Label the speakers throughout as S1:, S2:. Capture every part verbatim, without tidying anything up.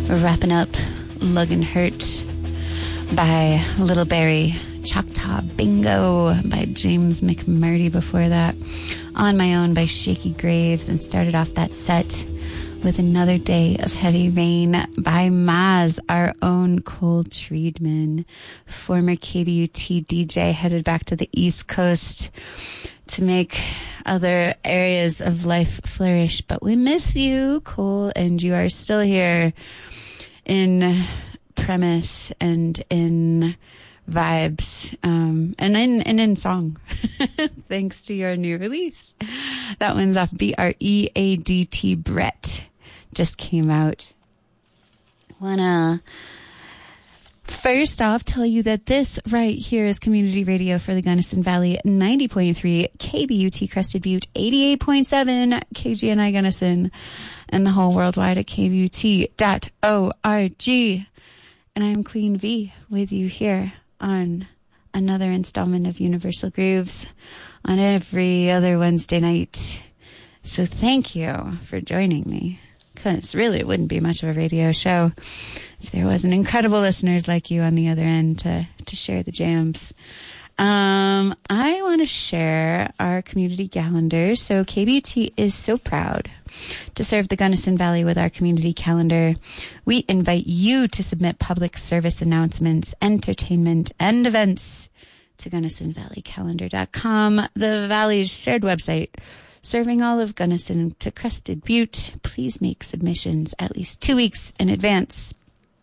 S1: Wrapping up Luggin' Hurt by Little Barry. Choctaw Bingo by James McMurdy before that. On My Own by Shaky Graves, and started off that set with Another Day of Heavy Rain by Maz, our own Cole Treedman, former K B U T D J, headed back to the East Coast to make other areas of life flourish. But we miss you, Cole, and you are still here in premise and in vibes, um, and in, and in song, thanks to your new release. That one's off B R E A D T, Brett. Just came out. Wanna first off tell you that this right here is community radio for the Gunnison Valley, ninety point three K B U T Crested Butte, eighty-eight point seven K G N I Gunnison, and the whole worldwide at K B U T dot org. And I'm Queen V with you here on another installment of Universal Grooves on every other Wednesday night. So thank you for joining me, because really it wouldn't be much of a radio show if there wasn't incredible listeners like you on the other end to, to share the jams. Um, I want to share our community calendar. So K B U T is so proud to serve the Gunnison Valley with our community calendar. We invite you to submit public service announcements, entertainment, and events to Gunnison Valley Calendar dot com, the Valley's shared website, serving all of Gunnison to Crested Butte. Please make submissions at least two weeks in advance.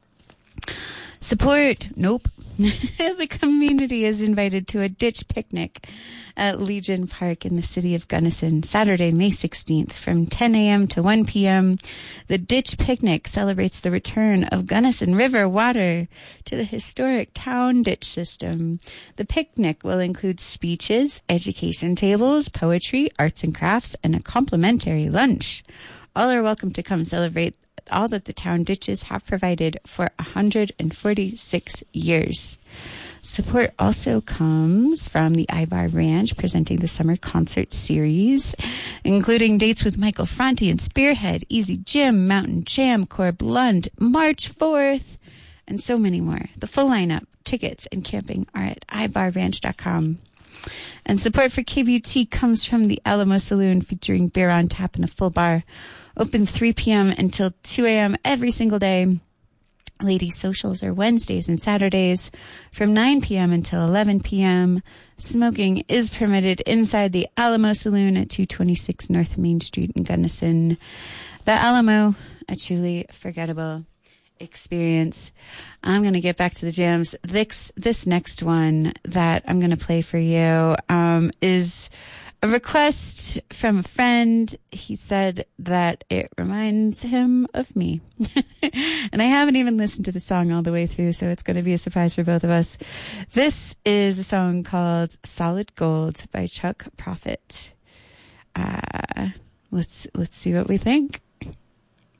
S1: Support. Nope. The community is invited to a ditch picnic at Legion Park in the city of Gunnison, Saturday, May sixteenth, from ten a.m. to one p.m. The ditch picnic celebrates the return of Gunnison River water to the historic town ditch system. The picnic will include speeches, education tables, poetry, arts and crafts, and a complimentary lunch. All are welcome to come celebrate all that the town ditches have provided for one hundred forty-six years. Support also comes from the Ivar Ranch, presenting the summer concert series, including dates with Michael Franti and Spearhead, Easy Jim, Mountain Jam, Corb Lund, March fourth, and so many more. The full lineup, tickets, and camping are at ivar ranch dot com. And support for K B U T comes from the Alamo Saloon, featuring beer on tap and a full bar. Open three p.m. until two a.m. every single day. Lady socials are Wednesdays and Saturdays from nine p.m. until eleven p.m. Smoking is permitted inside the Alamo Saloon at two twenty-six North Main Street in Gunnison. The Alamo, a truly forgettable experience. I'm going to get back to the jams. This, this next one that I'm going to play for you um, is a request from a friend. He said that it reminds him of me. And I haven't even listened to the song all the way through, so it's going to be a surprise for both of us. This is a song called Solid Gold by Chuck Prophet. Uh, let's, let's see what we think.